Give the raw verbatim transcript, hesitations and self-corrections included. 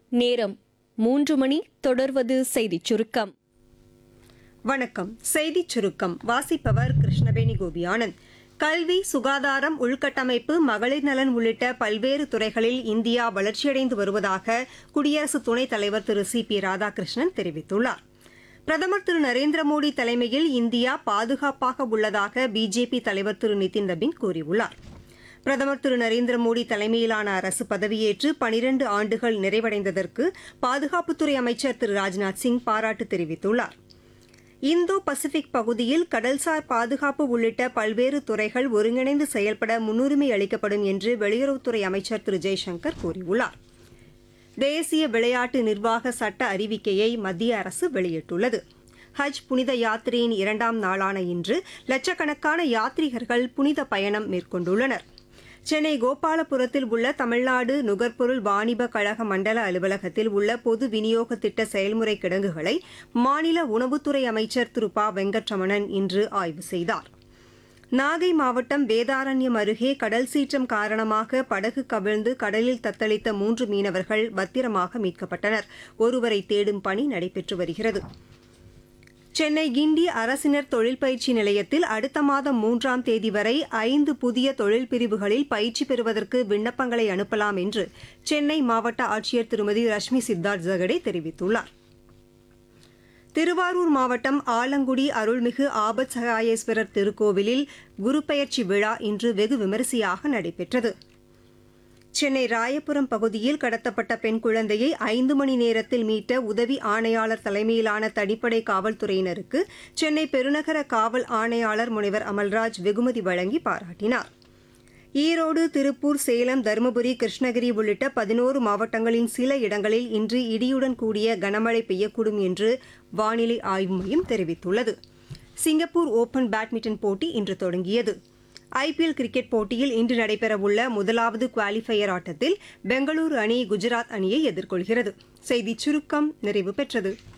நேரம் மூன்று மணி. தொடர்வது செய்திச் சுருக்கம். வணக்கம். செய்திச் சுருக்கம் வாசிப்பவர் கிருஷ்ணவேணி கோபியானந்த். கல்வி, சுகாதாரம், உள்கட்டமைப்பு, மகளிர் நலன் உள்ளிட்ட பல்வேறு துறைகளில் இந்தியா வளர்ச்சியடைந்து வருவதாக குடியரசு துணைத் தலைவர் திரு சி பி ராதாகிருஷ்ணன் தெரிவித்துள்ளார். பிரதமர் திரு நரேந்திர மோடி தலைமையில் இந்தியா பாதுகாப்பாக உள்ளதாக பிஜேபி தலைவர் திரு நிதின் நபீன் கூறியுள்ளார். பிரதமர் திரு நரேந்திர மோடி தலைமையிலான அரசு பதவியேற்று பனிரண்டு ஆண்டுகள் நிறைவடைந்ததற்கு பாதுகாப்புத்துறை அமைச்சர் திரு ராஜ்நாத் சிங் பாராட்டு தெரிவித்துள்ளார். இந்தோ பசிபிக் பகுதியில் கடல்சார் பாதுகாப்பு உள்ளிட்ட பல்வேறு துறைகள் ஒருங்கிணைந்து செயல்பட முன்னுரிமை அளிக்கப்படும் என்று வெளியுறவுத்துறை அமைச்சர் திரு ஜெய்சங்கர் கூறியுள்ளார். தேசிய விளையாட்டு நிர்வாக சட்ட அறிவிக்கையை மத்திய அரசு வெளியிட்டுள்ளது. ஹஜ் புனித யாத்திரையின் இரண்டாம் நாளான இன்று லட்சக்கணக்கான யாத்ரீகர்கள் புனித பயணம் மேற்கொண்டுள்ளனர். சென்னை கோபாலபுரத்தில் உள்ள தமிழ்நாடு நுகர்பொருள் வாணிப கழக மண்டல அலுவலகத்தில் உள்ள பொது விநியோக திட்ட செயல்முறை கிடங்குகளை மாநில உணவுத்துறை அமைச்சர் திரு ப வெங்கட்ரமணன் இன்று ஆய்வு செய்தார். நாகை மாவட்டம் வேதாரண்யம் அருகே கடல் சீற்றம் காரணமாக படகு கவிழ்ந்து கடலில் தத்தளித்த மூன்று மீனவர்கள் பத்திரமாக மீட்கப்பட்டனர். ஒருவரை தேடும் பணி நடைபெற்று வருகிறது. சென்னை கிண்டி அரசினர் தொழில் பயிற்சி நிலையத்தில் அடுத்த மாதம் மூன்றாம் தேதி வரை ஐந்து புதிய தொழில் பிரிவுகளில் பயிற்சி பெறுவதற்கு விண்ணப்பங்களை அனுப்பலாம் என்று சென்னை மாவட்ட ஆட்சியர் திருமதி ரஷ்மி சித்தார்த் ஜகடே தெரிவித்துள்ளார். திருவாரூர் மாவட்டம் ஆலங்குடி அருள்மிகு ஆபத் சகாயேஸ்வரர் திருக்கோவிலில் குருபெயர்ச்சி விழா இன்று வெகு விமரிசையாக நடைபெற்றது. சென்னை ராயபுரம் பகுதியில் கடத்தப்பட்ட பெண் குழந்தையை ஐந்து மணி நேரத்தில் மீட்ட உதவி ஆணையாளர் தலைமையிலான தனிப்படை காவல்துறையினருக்கு சென்னை பெருநகர காவல் ஆணையாளர் முனைவர் அமல்ராஜ் வெகுமதி வழங்கி பாராட்டினார். ஈரோடு, திருப்பூர், சேலம், தருமபுரி, கிருஷ்ணகிரி உள்ளிட்ட பதினோரு மாவட்டங்களின் சில இடங்களில் இன்று இடியுடன் கூடிய கனமழை பெய்யக்கூடும் என்று வானிலை ஆய்வு மையம் தெரிவித்துள்ளது. சிங்கப்பூர் ஓபன் பேட்மிண்டன் போட்டி இன்று தொடங்கியது. ஐபிஎல் கிரிக்கெட் போட்டியில் இன்று நடைபெறவுள்ள முதலாவது குவாலிஃபயர் ஆட்டத்தில் பெங்களூரு அணி குஜராத் அணியை எதிர்கொள்கிறது. செய்திச் சுருக்கம் நிறைவு பெற்றது.